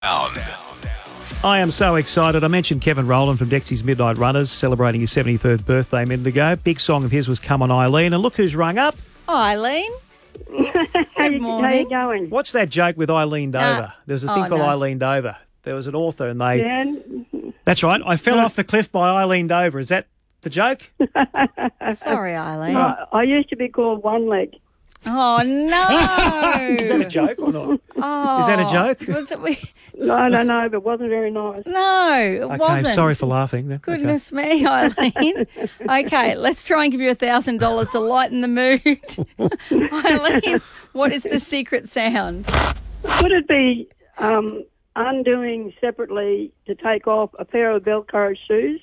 I am so excited. I mentioned Kevin Rowland from Dexy's Midnight Runners celebrating his 73rd birthday a minute ago. Big song of his was Come On Eileen. And look who's rung up. Oh, Eileen. Good morning. How you going? What's that joke with Eileen Dover? There's a thing called Eileen Dover. There was an author and they... Yeah. That's right. I fell off the cliff by Eileen Dover. Is that the joke? Sorry, Eileen. I used to be called One Leg. Oh, no. Is that a joke or not? Oh, Is that a joke? Was it No, but it wasn't very nice. No, it Okay, wasn't. sorry for laughing. Then. Goodness me, Eileen. Okay, let's try and give you $1,000 to lighten the mood. Eileen, what is the secret sound? Would it be undoing separately to take off a pair of Velcro shoes?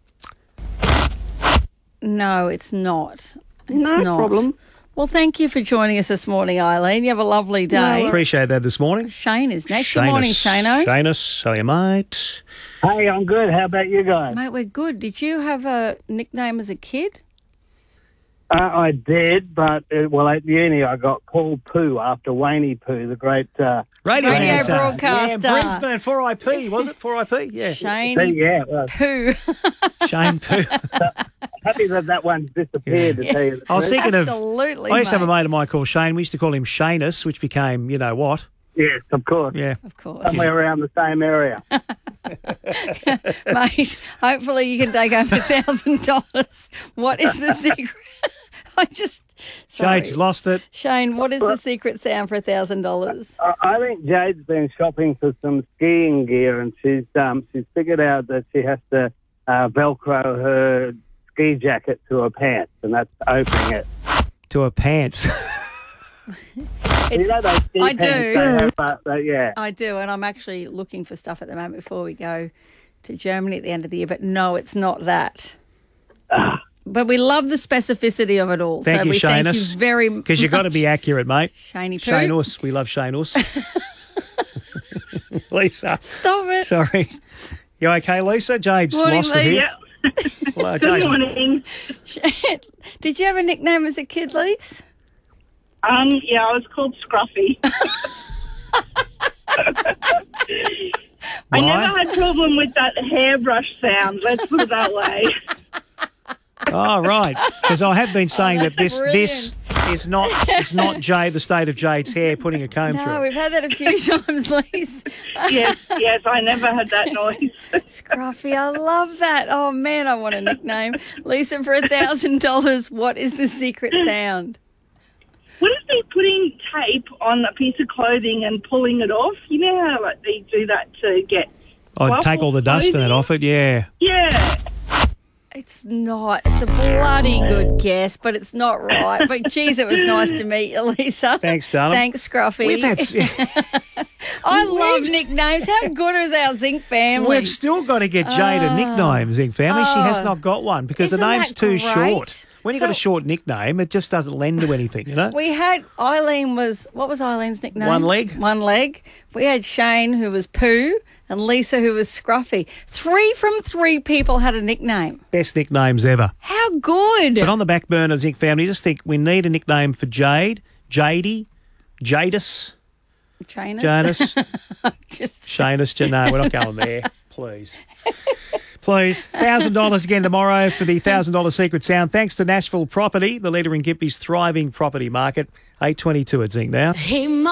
No, it's not. It's No not. problem. Well, thank you for joining us this morning, Eileen. You have a lovely day. Appreciate that this morning. Shane is next. Good morning, Shano. Shanus, how are you, mate? Hey, I'm good. How about you guys? Mate, we're good. Did you have a nickname as a kid? I did, but, at uni I got Paul Pooh after Wayne Pooh, the great... Radio announcer. Yeah, broadcaster. Brisbane, 4IP, was it? 4IP? Yeah. Shane yeah, well, Pooh. Shane Pooh. happy that one's disappeared, to tell you the I was truth. thinking of... Absolutely, I used to have a mate. mate of mine called Shane. We used to call him Shanus, which became, you know what? Yes, of course. Yeah. Of course. Somewhere around the same area. Mate, hopefully you can take home $1,000. What is the secret? Sorry. Jade's lost it. Shane, what is the secret sound for $1,000? I think Jade's been shopping for some skiing gear, and she's figured out that she has to Velcro her ski jacket to her pants, and that's opening it. To her pants. You know those ski I pants do. they have, yeah. I do, and I'm actually looking for stuff at the moment before we go to Germany at the end of the year, but no, it's not that. But we love the specificity of it all. Thank you, we Shanus. thank you very much. Because you've got to be accurate, mate. Shaney Pooh. Shanus. We love Shanus. Lisa. Stop it. Sorry. You okay, Lisa? Jade's Morning, lost it here. Lisa. Well, Good Jade's- morning. Did you have a nickname as a kid, Lise? Yeah, I was called Scruffy. I never had a problem with that hairbrush sound, let's put it that way. Oh, right. Because I have been saying that that's this is not Jade, the state of Jade's hair, putting a comb No, through. we've had that a few times, Lise. Yes, I never had that noise. Scruffy, I love that. Oh, man, I want a nickname. Lisa, for $1,000, what is the secret sound? What is they putting tape on a piece of clothing and pulling it off? You know how they do that to get... I'd take all the dust and that clothing? off it, yeah. Yeah. It's not. It's a bloody good guess, but it's not right. But, geez, it was nice to meet you, Lisa. Thanks, darling. Thanks, Scruffy. We've had... I love nicknames. How good is our Zinc family? We've still got to get Jade a nickname, Zing family. She has not got one because Isn't the name's that too great? short. When you've got a So- short nickname, it just doesn't lend to anything, you know? We had Eileen what was Eileen's nickname? One Leg. One Leg. We had Shane, who was Pooh, and Lisa, who was Scruffy. 3 from 3 people had a nickname. Best nicknames ever. How good. But on the back burner, Zing family, just think we need a nickname for Jade, Jadey, Jadis, Janus, Just Shanus. No, we're not going there. Please. Please. $1,000 again tomorrow for the $1,000 secret sound. Thanks to Nashville Property, the leader in Gympie's thriving property market. 8:22 at Zing now.